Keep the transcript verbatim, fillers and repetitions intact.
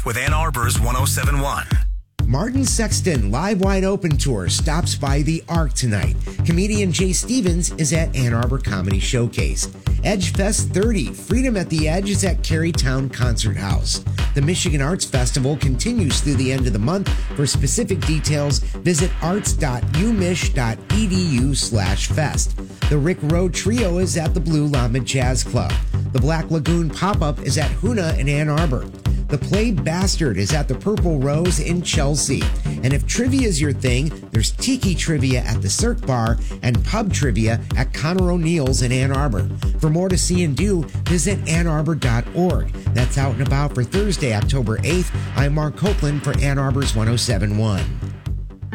with Ann Arbor's one oh seven point one. Martin Sexton Live Wide Open Tour stops by the Arc tonight. Comedian Jay Stevens is at Ann Arbor Comedy Showcase. Edge Fest thirty, Freedom at the Edge is at Carytown Concert House. The Michigan Arts Festival continues through the end of the month. For specific details, visit arts.umich.edu slash fest. The Rick Rowe Trio is at the Blue Llama Jazz Club. The Black Lagoon Pop-Up is at Huna in Ann Arbor. The Play Bastard is at the Purple Rose in Chelsea. And if trivia is your thing, there's Tiki Trivia at the Cirque Bar and Pub Trivia at Connor O'Neill's in Ann Arbor. For more to see and do, visit ann arbor dot org. That's out and about for Thursday, October eighth. I'm Mark Copeland for Ann Arbor's one oh seven point one.